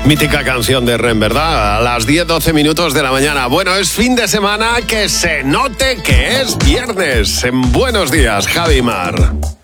Mítica canción de Ren, ¿verdad? A las 10-12 minutos de la mañana. Bueno, es fin de semana, que se note que es viernes. En Buenos Días, Javi Mar.